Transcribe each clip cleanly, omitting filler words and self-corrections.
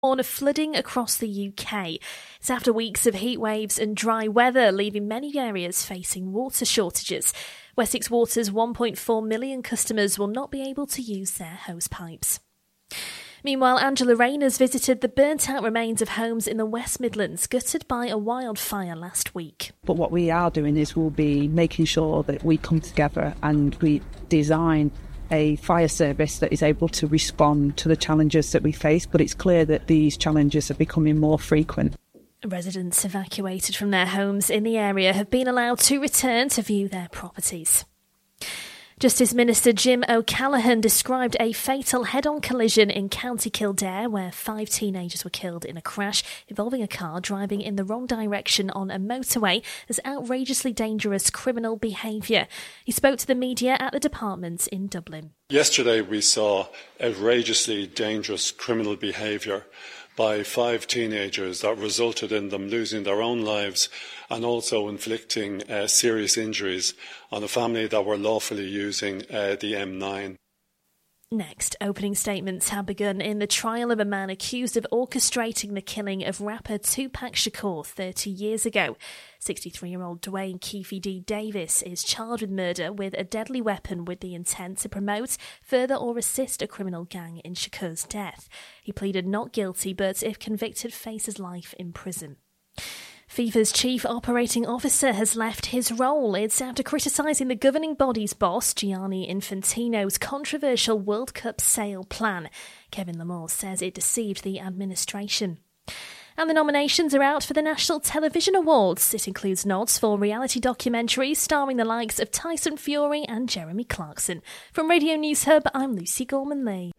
Of flooding across the UK. It's after weeks of heat waves and dry weather, leaving many areas facing water shortages. Wessex Water's 1.4 million customers will not be able to use their hose pipes. Meanwhile, Angela Rayner's visited the burnt-out remains of homes in the West Midlands, gutted by a wildfire last week. But what we are doing is we'll be making sure that we come together and we design a fire service that is able to respond to the challenges that we face, but it's clear that these challenges are becoming more frequent. Residents evacuated from their homes in the area have been allowed to return to view their properties. Justice Minister Jim O'Callaghan described a fatal head-on collision in County Kildare where 5 teenagers were killed in a crash involving a car driving in the wrong direction on a motorway as outrageously dangerous criminal behaviour. He spoke to the media at the department in Dublin. Yesterday we saw outrageously dangerous criminal behaviour by 5 teenagers that resulted in them losing their own lives and also inflicting serious injuries on a family that were lawfully using the M9. Next, opening statements have begun in the trial of a man accused of orchestrating the killing of rapper Tupac Shakur 30 years ago. 63-year-old Dwayne Keefe D. Davis is charged with murder with a deadly weapon with the intent to promote, further or assist a criminal gang in Shakur's death. He pleaded not guilty, but if convicted, faces life in prison. FIFA's chief operating officer has left his role. It's after criticising the governing body's boss, Gianni Infantino's controversial World Cup sale plan. Kevin Lamore says it deceived the administration. And the nominations are out for the National Television Awards. It includes nods for reality documentaries starring the likes of Tyson Fury and Jeremy Clarkson. From Radio News Hub, I'm Lucy Gorman-Lee.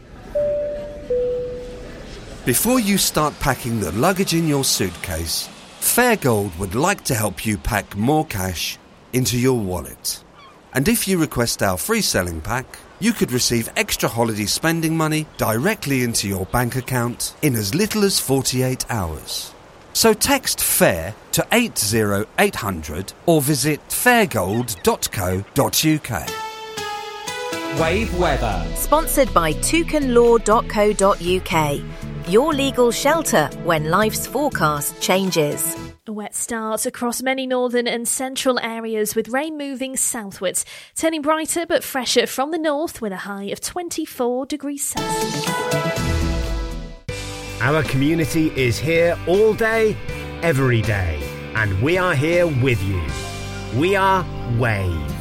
Before you start packing the luggage in your suitcase, Fairgold would like to help you pack more cash into your wallet. And if you request our free selling pack, you could receive extra holiday spending money directly into your bank account in as little as 48 hours. So text FAIR to 80800 or visit fairgold.co.uk. Wave weather. Sponsored by toucanlaw.co.uk. Your legal shelter when life's forecast changes. A wet start across many northern and central areas with rain moving southwards, turning brighter but fresher from the north with a high of 24 degrees Celsius. Our community is here all day, every day, and we are here with you. We are Wave.